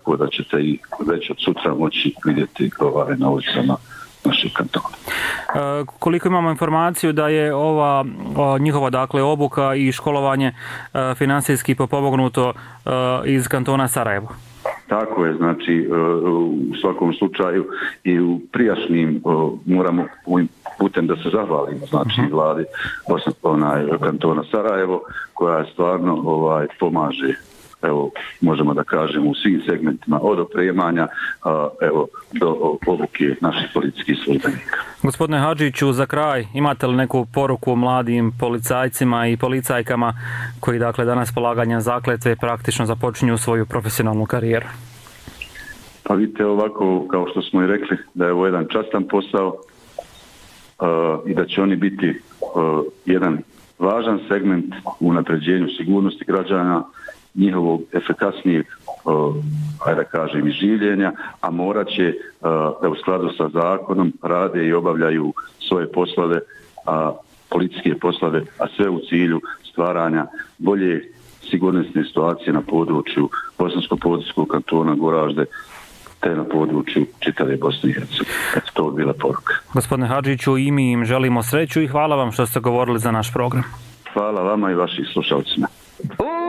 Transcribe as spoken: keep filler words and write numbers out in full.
tako da ćete i već od sutra moći vidjeti ovaj, na ulicama našeg kantona. E, koliko imamo informaciju da je ova o, njihova dakle obuka i školovanje e, financijski potpomognuto e, iz kantona Sarajevo? Tako je, znači u svakom slučaju i u prijašnjim moramo ovim putem da se zahvalimo, znači uh-huh. vladi onaj, kantona Sarajevo, koja stvarno ovaj, pomaže, evo, možemo da kažemo u svim segmentima od opremanja a, evo, do obuke naših policijskih službenika. Gospodine Hadžiću, za kraj, imate li neku poruku mladim policajcima i policajkama koji dakle danas polaganja zakletve praktično započinju svoju profesionalnu karijeru? Pa vidite ovako, kao što smo i rekli, da je ovo jedan častan posao uh, i da će oni biti uh, jedan važan segment u unapređenju sigurnosti građana, njihovog efikasnijeg, uh, ajde da kažem, i življenja, a morat će uh, da u skladu sa zakonom rade i obavljaju svoje poslove, a policijske poslove, a sve u cilju stvaranja bolje sigurnosne situacije na području Bosansko-Podravskog kantona Goražde, te na području čitave Bosne i Hercegovine. Eto, to bi bila poruka. Gospodine Hadžiću, i mi im želimo sreću i hvala vam što ste govorili za naš program. Hvala vama i vaših slušalcima.